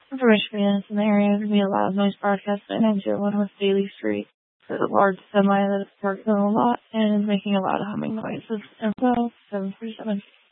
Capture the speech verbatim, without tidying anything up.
Information units in the area to be a loud noise broadcast at nine zero one West Daly Street. There's a large semi that is parked on a lot and is making a lot of humming noises. Info seven three seven.